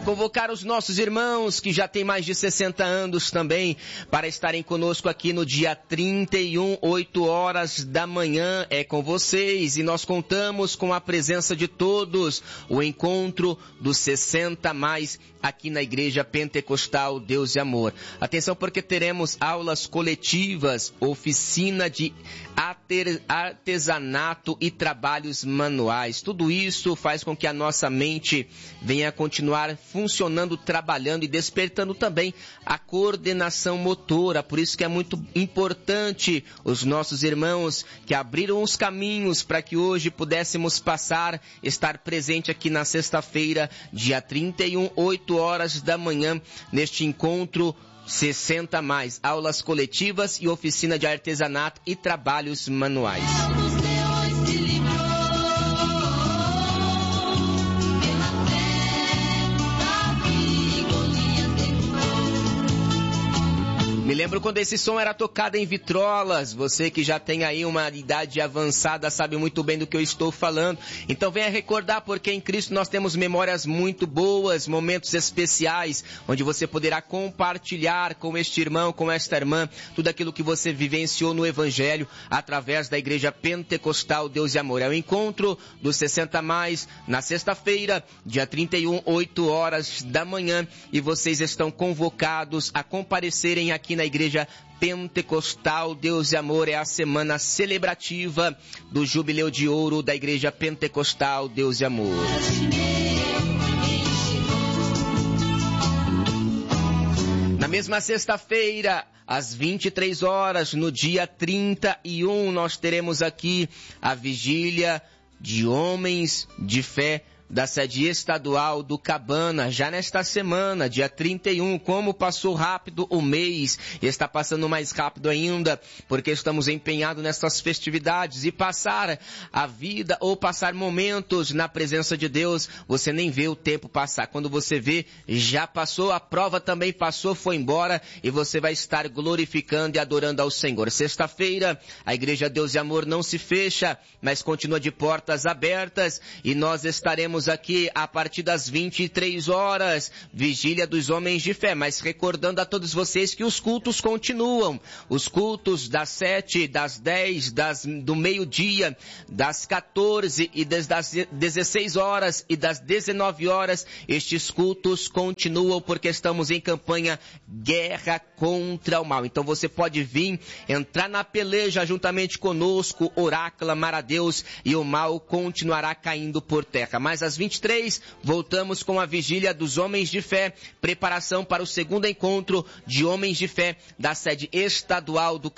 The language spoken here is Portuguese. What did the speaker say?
Convocar os nossos irmãos que já têm mais de 60 anos também para estarem conosco aqui no dia 31, 8 horas da manhã. É com vocês e nós contamos com a presença de todos. O encontro dos 60 mais aqui na Igreja Pentecostal Deus e Amor. Atenção, porque teremos aulas coletivas, oficina de artesanato e trabalhos manuais. Tudo isso faz com que a nossa mente venha continuar funcionando, trabalhando e despertando também a coordenação motora. Por isso que é muito importante os nossos irmãos que abriram os caminhos para que hoje pudéssemos estar presente aqui na sexta-feira, dia 31, 8 horas da manhã, neste encontro 60 mais, aulas coletivas e oficina de artesanato e trabalhos manuais. Me lembro quando esse som era tocado em vitrolas. Você que já tem aí uma idade avançada sabe muito bem do que eu estou falando. Então venha recordar, porque em Cristo nós temos memórias muito boas, momentos especiais, onde você poderá compartilhar com este irmão, com esta irmã, tudo aquilo que você vivenciou no Evangelho através da Igreja Pentecostal Deus e Amor. É o encontro dos 60 mais na sexta-feira, dia 31, 8 horas da manhã, e vocês estão convocados a comparecerem aqui na Igreja Pentecostal Deus e Amor. É a semana celebrativa do Jubileu de Ouro da Igreja Pentecostal Deus e Amor. Na mesma sexta-feira, às 23 horas, no dia 31, nós teremos aqui a vigília de homens de fé da sede estadual do Cabana, já nesta semana, dia 31, como passou rápido o mês, e está passando mais rápido ainda, porque estamos empenhados nessas festividades, e passar a vida ou passar momentos na presença de Deus, você nem vê o tempo passar. Quando você vê, já passou, a prova também passou, foi embora, e você vai estar glorificando e adorando ao Senhor. Sexta-feira, a Igreja Deus e Amor não se fecha, mas continua de portas abertas, e nós estaremos aqui a partir das 23 horas, vigília dos homens de fé, mas recordando a todos vocês que os cultos continuam, os cultos das 7, das 10, do meio-dia, das 14 e das 16 horas e das 19 horas, estes cultos continuam porque estamos em campanha Guerra contra o Mal. Então você pode vir, entrar na peleja juntamente conosco, orar, clamar a Deus, e o mal continuará caindo por terra. Mas às 23, voltamos com a vigília dos homens de fé, preparação para o segundo encontro de homens de fé da sede estadual do